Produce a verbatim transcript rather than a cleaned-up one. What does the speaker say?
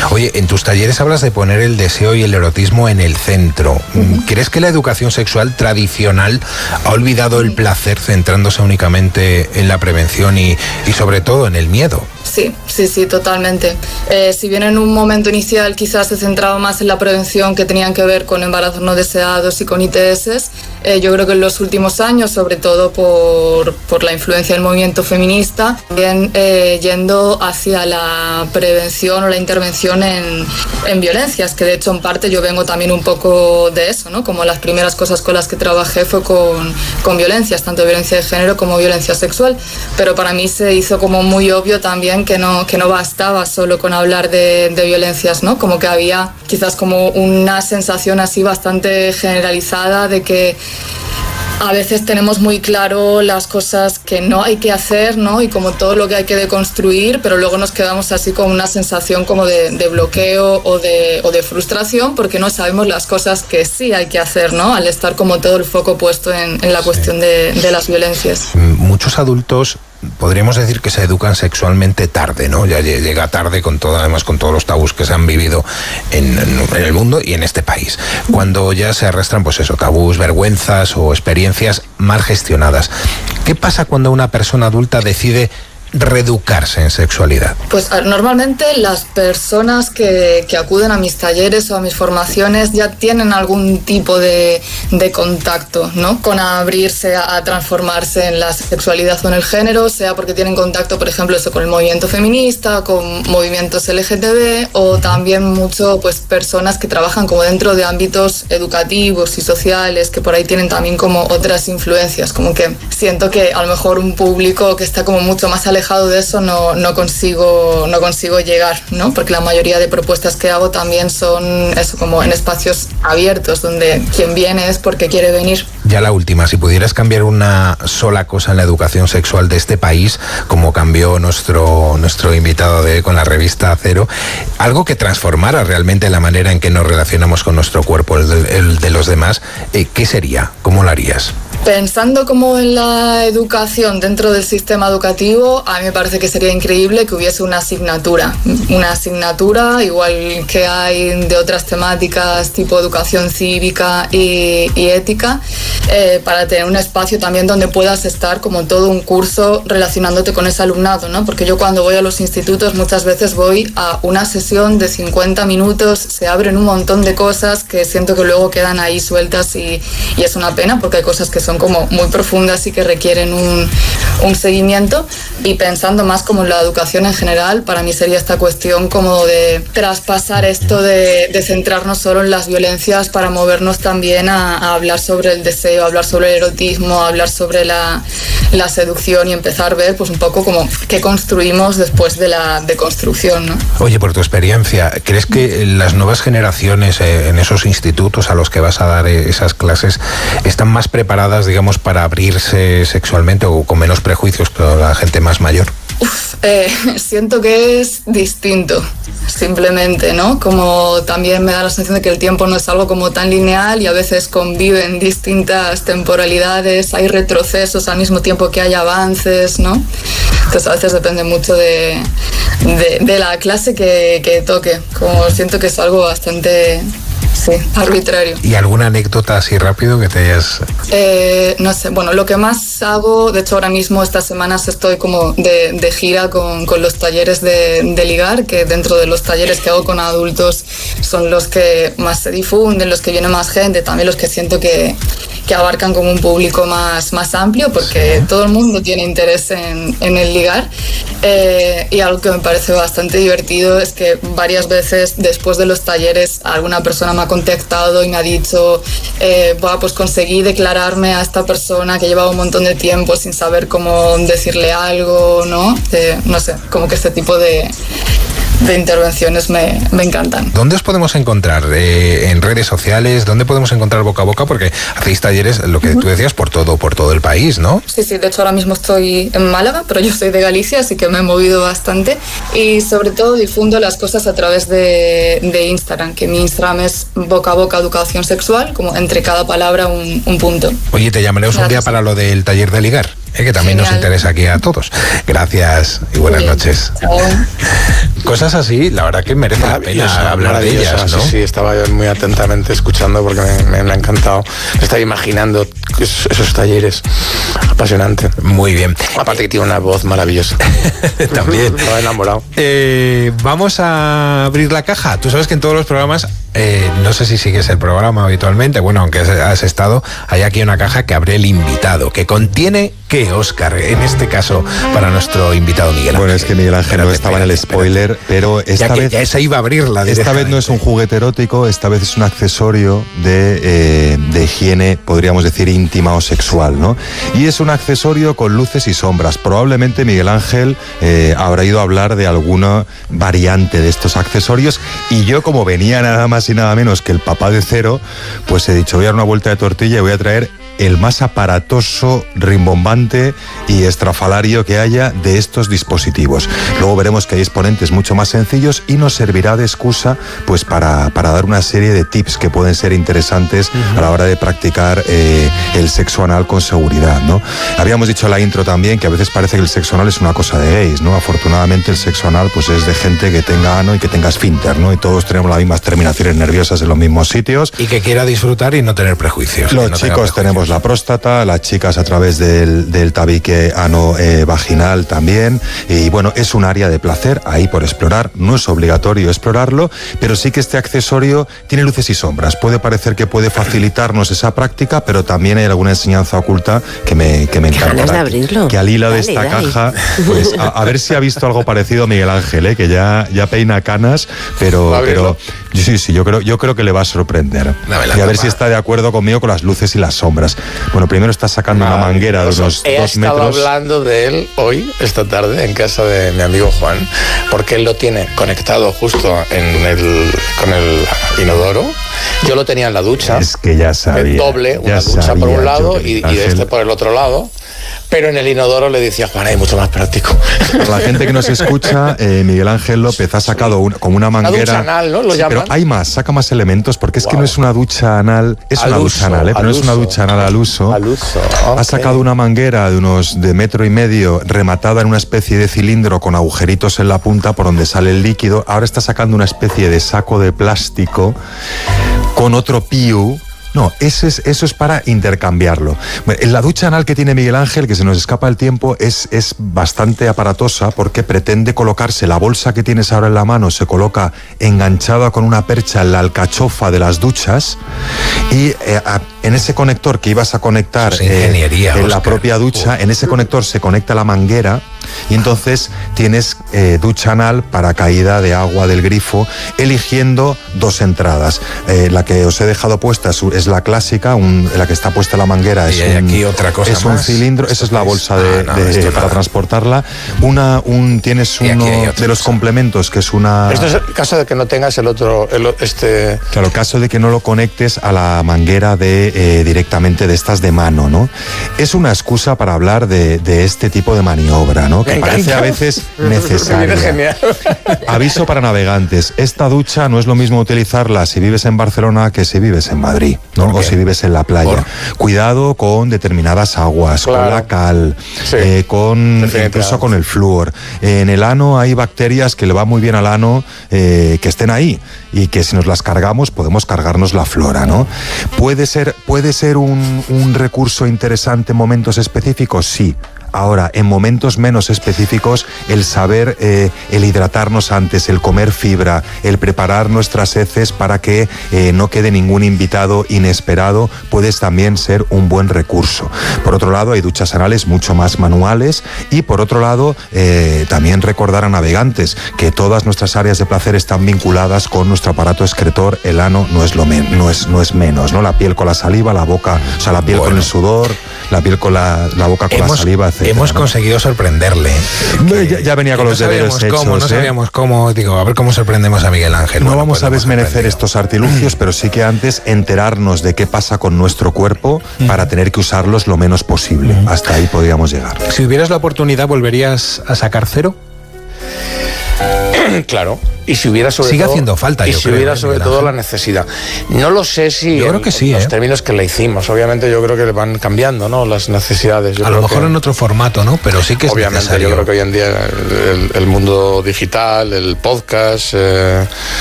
Oye, en tus talleres hablas de poner el deseo y el erotismo en el centro. Uh-huh. ¿Crees que la educación sexual tradicional ha olvidado el placer centrándose únicamente en la prevención y, y sobre todo en el miedo? Sí, sí, sí, totalmente. Eh, si bien en un momento inicial quizás se centraba más en la prevención que tenían que ver con embarazos no deseados y con I T S, eh, yo creo que en los últimos años, sobre todo por, por la influencia del movimiento feminista, también eh, yendo hacia la prevención o la intervención en, en violencias, que de hecho en parte yo vengo también un poco de eso, ¿no? Como las primeras cosas con las que trabajé fue con, con violencias, tanto violencia de género como violencia sexual, pero para mí se hizo como muy obvio también que no, que no bastaba solo con hablar de, de violencias, ¿no? Como que había quizás como una sensación así bastante generalizada de que a veces tenemos muy claro las cosas que no hay que hacer, ¿no? Y como todo lo que hay que deconstruir, pero luego nos quedamos así con una sensación como de, de bloqueo o de, o de frustración porque no sabemos las cosas que sí hay que hacer, ¿no? Al estar como todo el foco puesto en, en la cuestión de, de las violencias. Muchos adultos podríamos decir que se educan sexualmente tarde, ¿no? Ya llega tarde con todo, además con todos los tabús que se han vivido en, en el mundo y en este país. Cuando ya se arrastran, pues eso, tabús, vergüenzas o experiencias mal gestionadas. ¿Qué pasa cuando una persona adulta decide reeducarse en sexualidad? Pues normalmente las personas que, que acuden a mis talleres o a mis formaciones ya tienen algún tipo de, de contacto, ¿no? Con abrirse a, a transformarse en la sexualidad o en el género, sea porque tienen contacto, por ejemplo, eso con el movimiento feminista, con movimientos L G T B, o también mucho pues personas que trabajan como dentro de ámbitos educativos y sociales, que por ahí tienen también como otras influencias, como que siento que a lo mejor un público que está como mucho más alejado de eso no, no consigo no consigo llegar, ¿no? Porque la mayoría de propuestas que hago también son eso, como en espacios abiertos donde quien viene es porque quiere venir. Ya la última, si pudieras cambiar una sola cosa en la educación sexual de este país, como cambió nuestro, nuestro invitado de con la revista Cero, algo que transformara realmente la manera en que nos relacionamos con nuestro cuerpo, el de, el de los demás, eh, ¿qué sería? ¿Cómo lo harías? Pensando como en la educación dentro del sistema educativo, a mí me parece que sería increíble que hubiese una asignatura, una asignatura igual que hay de otras temáticas tipo educación cívica y, y ética, eh, para tener un espacio también donde puedas estar como todo un curso relacionándote con ese alumnado, ¿no? Porque yo cuando voy a los institutos muchas veces voy a una sesión de cincuenta minutos, se abren un montón de cosas que siento que luego quedan ahí sueltas y, y es una pena porque hay cosas que son como muy profundas y que requieren un, un seguimiento. Y pensando más como en la educación en general, para mí sería esta cuestión como de traspasar esto de, de centrarnos solo en las violencias para movernos también a, a hablar sobre el deseo, a hablar sobre el erotismo, a hablar sobre la, la seducción y empezar a ver pues un poco como qué construimos después de la deconstrucción, ¿no? Oye, por tu experiencia, ¿crees que las nuevas generaciones eh, en esos institutos a los que vas a dar eh, esas clases están más preparadas, digamos, para abrirse sexualmente o con menos prejuicios que la gente más mayor? Uf, eh, siento que es distinto, simplemente, ¿no? Como también me da la sensación de que el tiempo no es algo como tan lineal y a veces conviven distintas temporalidades, hay retrocesos al mismo tiempo que hay avances, ¿no? Entonces a veces depende mucho de, de, de la clase que, que toque, como siento que es algo bastante... Sí, arbitrario. ¿Y alguna anécdota así rápido que te hayas...? Eh, no sé, bueno, lo que más hago, de hecho ahora mismo estas semanas estoy como de, de gira con, con los talleres de, de ligar, que dentro de los talleres que hago con adultos son los que más se difunden, los que viene más gente, también los que siento que, que abarcan como un público más, más amplio, porque sí, todo el mundo tiene interés en, en el ligar. Eh, y algo que me parece bastante divertido es que varias veces después de los talleres alguna persona me ha contactado y me ha dicho eh, bueno, pues conseguí declararme a esta persona que llevaba un montón de tiempo sin saber cómo decirle algo, ¿no? Eh, no sé, como que este tipo de, de intervenciones me, me encantan. ¿Dónde os podemos encontrar? Eh, ¿En redes sociales? ¿Dónde podemos encontrar Boca a Boca? Porque hacéis talleres, lo que uh-huh. tú decías, por todo, por todo el país, ¿no? Sí, sí, de hecho ahora mismo estoy en Málaga, pero yo soy de Galicia, así que me he movido bastante y sobre todo difundo las cosas a través de, de Instagram, que mi Instagram es Boca a Boca Educación Sexual, como entre cada palabra un, un punto. Oye, te llamaremos Gracias. un día para lo del taller de ligar. eh, que también Genial. Nos interesa aquí a todos. Gracias y buenas Bien. Noches. Chao. Cosas así, la verdad que merece la pena hablar de ellas, ¿no? Sí, sí, estaba yo muy atentamente escuchando porque me, me, me ha encantado. Me estaba imaginando esos talleres. Apasionante. Muy bien. Aparte que tiene una voz maravillosa. También. Estaba enamorado. Eh, vamos a abrir la caja. Tú sabes que en todos los programas, eh, no sé si sigues el programa habitualmente, bueno, aunque has estado, hay aquí una caja que abre el invitado, que contiene, ¿qué, Óscar? En este caso, para nuestro invitado Miguel Ángel. Bueno, es que Miguel Ángel espérate, no estaba espérate, en el spoiler, espérate. Pero esta ya vez... Ya esa iba a abrirla Esta vez no es un juguete erótico, esta vez es un accesorio de, eh, de higiene, podríamos decir, íntima o sexual, ¿no? Y es un accesorio con luces y sombras. Probablemente Miguel Ángel eh, habrá ido a hablar de alguna variante de estos accesorios, y yo, como venía nada más y nada menos que el papá de Cero, pues he dicho, voy a dar una vuelta de tortilla y voy a traer el más aparatoso, rimbombante y estrafalario que haya de estos dispositivos. Luego veremos que hay exponentes mucho más sencillos y nos servirá de excusa pues para, para dar una serie de tips que pueden ser interesantes uh-huh. a la hora de practicar eh, el sexo anal con seguridad, ¿no? Habíamos dicho en la intro también que a veces parece que el sexo anal es una cosa de gays, ¿no? Afortunadamente el sexo anal pues es de gente que tenga ano y que tenga esfínter, ¿no? Y todos tenemos las mismas terminaciones nerviosas en los mismos sitios. Y que quiera disfrutar y no tener prejuicios. Los no chicos tenemos la próstata, las chicas a través del, del tabique ano eh, vaginal también, y bueno, es un área de placer ahí por explorar, no es obligatorio explorarlo, pero sí que este accesorio tiene luces y sombras, puede parecer que puede facilitarnos esa práctica, pero también hay alguna enseñanza oculta que me, que me encanta, que al hilo de esta dale. caja, pues a, a ver si ha visto algo parecido a Miguel Ángel, ¿eh? que ya, ya peina canas, pero, pero sí, sí, yo creo, yo creo que le va a sorprender, y a ver si está de acuerdo conmigo con las luces y las sombras. Bueno, primero está sacando ah, una manguera de unos dos metros. He estado hablando de él hoy, esta tarde, en casa de mi amigo Juan, porque él lo tiene conectado justo en el, con el inodoro. Yo lo tenía en la ducha. Es que ya sabía. Doble, una ducha por un lado y, y de este por el otro lado. Pero en el inodoro le decía, Juan, es mucho más práctico. Para la gente que nos escucha, eh, Miguel Ángel López ha sacado un, como una manguera. Una ducha anal, ¿no? Lo sí, llaman. Pero hay más, saca más elementos, porque es wow. que no es una ducha anal, es al una uso, ducha anal, ¿eh? pero no es una ducha anal al uso. Al uso. Okay. Ha sacado una manguera de unos de metro y medio, rematada en una especie de cilindro con agujeritos en la punta por donde sale el líquido. Ahora está sacando una especie de saco de plástico con otro piu. No, eso es, eso es para intercambiarlo. La ducha anal que tiene Miguel Ángel, que se nos escapa el tiempo, es, es bastante aparatosa porque pretende colocarse, la bolsa que tienes ahora en la mano se coloca enganchada con una percha en la alcachofa de las duchas, y eh, a, en ese conector que ibas a conectar eh, en la propia ducha, en ese conector se conecta la manguera, y entonces tienes eh, ducha anal para caída de agua del grifo, eligiendo dos entradas. Eh, la que os he dejado puesta es, es la clásica, un, la que está puesta la manguera es, y hay un, aquí otra cosa es más. un cilindro, esa es la bolsa de, ah, no, de, para transportarla. Una, un, tienes uno de los complementos que es una... Esto es el caso de que no tengas el otro, el, este... Claro, caso de que no lo conectes a la manguera de eh, directamente de estas de mano, ¿no? Es una excusa para hablar de, de este tipo de maniobra, ¿no? Que parece a veces necesaria. Aviso para navegantes, esta ducha no es lo mismo utilizarla si vives en Barcelona que si vives en Madrid, ¿no? O si vives en la playa. ¿Por? Cuidado con determinadas aguas, claro. con la cal, sí. eh, con incluso con el flúor. Eh, en el ano hay bacterias que le va muy bien al ano eh, que estén ahí, y que si nos las cargamos podemos cargarnos la flora, ¿no? Puede ser, puede ser un, un recurso interesante en momentos específicos, sí. Ahora, en momentos menos específicos, el saber, eh, el hidratarnos antes, el comer fibra, el preparar nuestras heces para que eh, no quede ningún invitado inesperado, puede también ser un buen recurso. Por otro lado, hay duchas anales mucho más manuales, y por otro lado, eh, también recordar a navegantes que todas nuestras áreas de placer están vinculadas con nuestro aparato excretor. El ano no es lo men- no es, no es menos, ¿no? La piel con la saliva, la boca, o sea, la piel bueno. con el sudor, la piel con la, la boca con Hemos, la saliva, etcétera. Hemos ¿no? conseguido sorprenderle. Ya, ya venía con los no deberes hechos. Cómo, no ¿eh? sabíamos cómo, digo, a ver cómo sorprendemos a Miguel Ángel. No bueno, vamos pues a desmerecer estos artilugios, pero sí que antes enterarnos de qué pasa con nuestro cuerpo mm. para tener que usarlos lo menos posible. Mm. Hasta ahí podríamos llegar. Si hubieras la oportunidad, ¿volverías a sacar Cero? Claro. Y si hubiera sobre Sigue todo, haciendo falta, y yo si creo, hubiera ¿eh, sobre Miguel todo Ángel? la necesidad. No lo sé si Yo creo en, que sí, en los ¿eh? términos que le hicimos. Obviamente yo creo que le van cambiando, ¿no? Las necesidades. Yo A lo creo mejor que, en otro formato, ¿no? Pero sí que es obviamente necesario. yo creo que hoy en día el, el mundo digital, el podcast, eh,